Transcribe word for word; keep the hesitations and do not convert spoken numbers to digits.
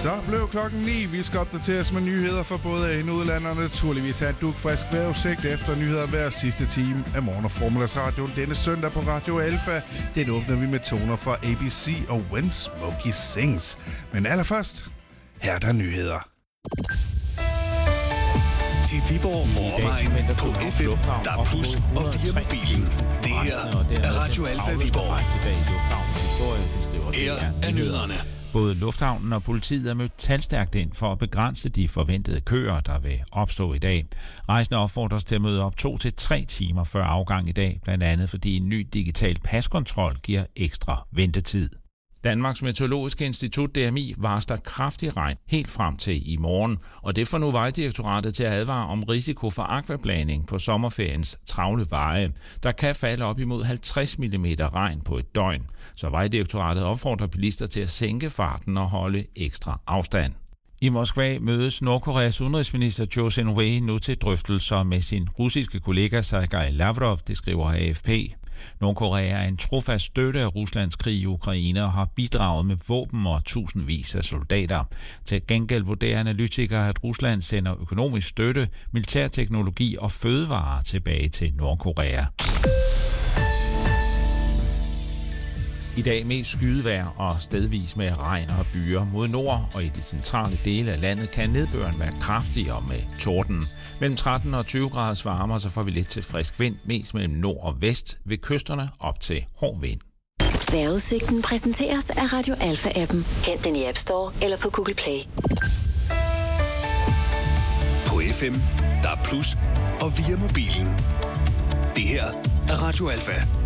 Så blev klokken ni. Vi skal opdateres med nyheder for både ind- og udland, og naturligvis er du frisk vejrudsigt efter nyheder hver sidste time af morgen- og formiddagsradioen denne søndag på Radio Alfa. Den åbner vi med toner fra A B C og When Smokey Sings. Men allerførst, her er der nyheder. Til Viborg og omegn på F M, D A B plus og via mobilen. Det her er Radio Alfa Viborg. Her er nyhederne. Både lufthavnen og politiet er mødt talstærkt ind for at begrænse de forventede køer, der vil opstå i dag. Rejsende opfordres til at møde op to til tre timer før afgang i dag, blandt andet fordi en ny digital paskontrol giver ekstra ventetid. Danmarks Meteorologiske Institut, D M I, varsler kraftig regn helt frem til i morgen, og det får nu Vejdirektoratet til at advare om risiko for akvablanding på sommerferiens travle veje. Der kan falde op imod halvtreds millimeter regn på et døgn, så Vejdirektoratet opfordrer bilister til at sænke farten og holde ekstra afstand. I Moskva mødes Nordkoreas udenrigsminister Jo Seung-wei nu til drøftelser med sin russiske kollega Sergej Lavrov, det skriver A F P. Nordkorea er en trofast støtte af Ruslands krig i Ukraine og har bidraget med våben og tusindvis af soldater. Til gengæld vurderer analytikere, at Rusland sender økonomisk støtte, militærteknologi og fødevarer tilbage til Nordkorea. I dag mest skydevejr og stedvis med regn og byer mod nord, og i de centrale dele af landet kan nedbøren være kraftig og med torden. Mellem tretten og tyve graders varmere, så får vi lidt til frisk vind, mest mellem nord og vest, ved kysterne op til hård vind. Vejrudsigten præsenteres af Radio Alfa-appen. Hent den i App Store eller på Google Play. På F M, D A B plus og via mobilen. Det her er Radio Alfa.